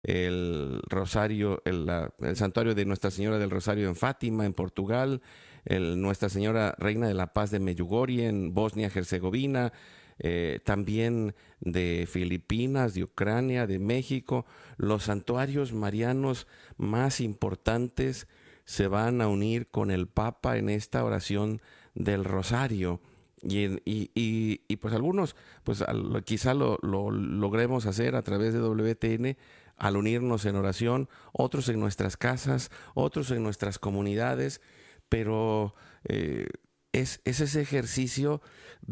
el Rosario, el santuario de Nuestra Señora del Rosario en Fátima, en Portugal, Nuestra Señora Reina de la Paz de Medjugorje en Bosnia-Herzegovina, también de Filipinas, de Ucrania, de México. Los santuarios marianos más importantes se van a unir con el Papa en esta oración del Rosario. Y pues algunos, pues quizá lo logremos hacer a través de WTN al unirnos en oración, otros en nuestras casas, otros en nuestras comunidades, pero eh, es ese ejercicio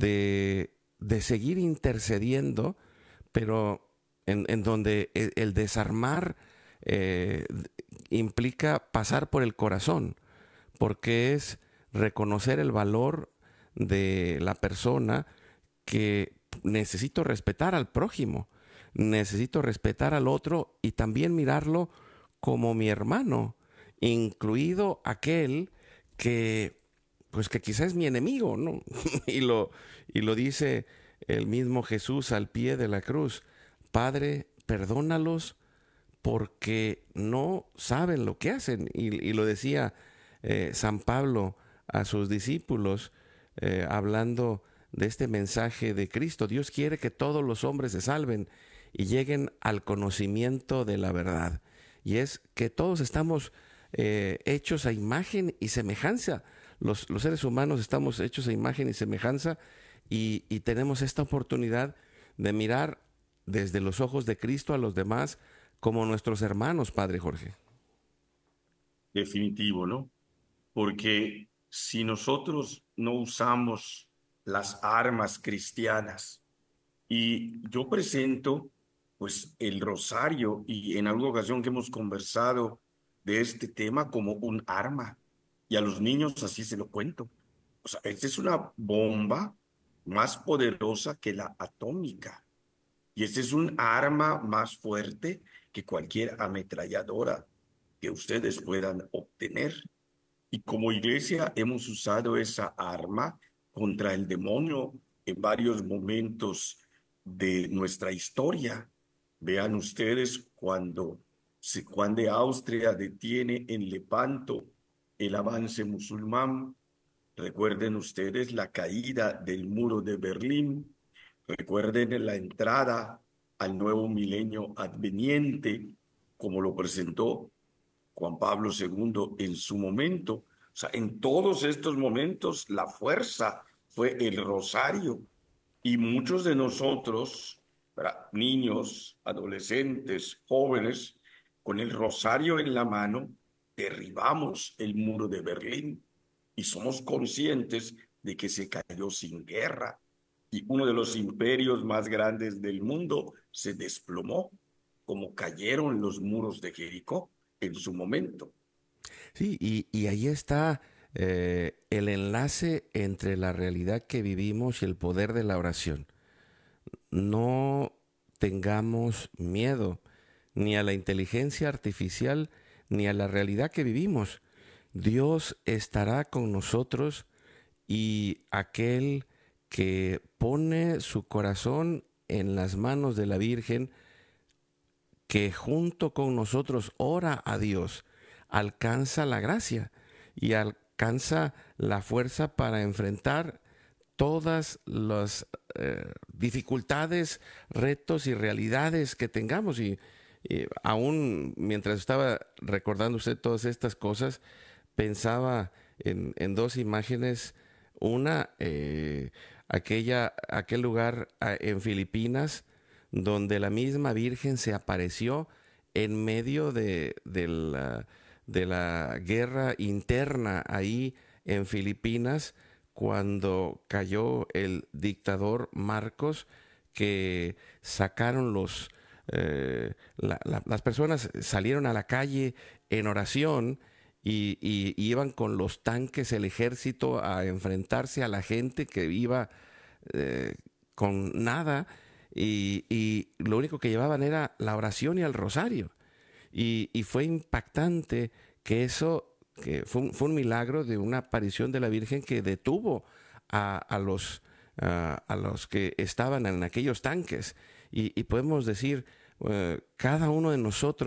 de seguir intercediendo, pero en donde el desarmar eh, implica pasar por el corazón, porque es reconocer el valor de la persona, que necesito respetar al prójimo, necesito respetar al otro y también mirarlo como mi hermano, incluido aquel que pues que quizás es mi enemigo, ¿no? y lo y lo dice el mismo Jesús al pie de la cruz. Padre, perdónalos porque no saben lo que hacen. Y lo decía San Pablo a sus discípulos, hablando de este mensaje de Cristo. Dios quiere que todos los hombres se salven y lleguen al conocimiento de la verdad. Y es que todos estamos hechos a imagen y semejanza. Los seres humanos estamos hechos a imagen y semejanza, y tenemos esta oportunidad de mirar desde los ojos de Cristo a los demás como nuestros hermanos, Padre Jorge. Definitivo, ¿no? Porque si nosotros no usamos las armas cristianas, y yo presento pues el rosario, y en alguna ocasión que hemos conversado de este tema, como un arma, y a los niños así se lo cuento. O sea, esta es una bomba más poderosa que la atómica, y este es un arma más fuerte que cualquier ametralladora que ustedes puedan obtener. Y como iglesia hemos usado esa arma contra el demonio en varios momentos de nuestra historia. Vean ustedes cuando Juan de Austria detiene en Lepanto el avance musulmán. Recuerden ustedes la caída del muro de Berlín. Recuerden la entrada al nuevo milenio adveniente, como lo presentó Juan Pablo II en su momento. O sea, en todos estos momentos la fuerza fue el rosario, y muchos de nosotros, ¿verdad?, niños, adolescentes, jóvenes, con el rosario en la mano, derribamos el muro de Berlín y somos conscientes de que se cayó sin guerra, y uno de los imperios más grandes del mundo se desplomó, como cayeron los muros de Jericó en su momento. Sí, y ahí está el enlace entre la realidad que vivimos y el poder de la oración. No tengamos miedo ni a la inteligencia artificial ni a la realidad que vivimos. Dios estará con nosotros, y aquel que pone su corazón en las manos de la Virgen, que junto con nosotros ora a Dios, alcanza la gracia y alcanza la fuerza para enfrentar todas las dificultades, retos y realidades que tengamos. Y aún mientras estaba recordando usted todas estas cosas, pensaba en dos imágenes. Una, aquel lugar en Filipinas, donde la misma Virgen se apareció en medio de la guerra interna ahí en Filipinas, cuando cayó el dictador Marcos, que sacaron las personas salieron a la calle en oración, y iban con los tanques, el ejército, a enfrentarse a la gente que iba eh, con nada, y lo único que llevaban era la oración y el rosario. Y fue impactante que eso, que fue un milagro de una aparición de la Virgen que detuvo a los que estaban en aquellos tanques. Y podemos decir, cada uno de nosotros